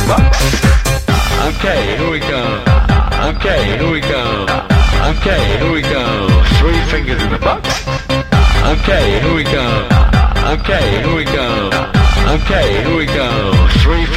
bucks. Okay, here we go. Okay, here we go. Okay, here we go. 3 fingers in the bucks. Okay, here we go. Okay, here we go. Okay, here we go. 3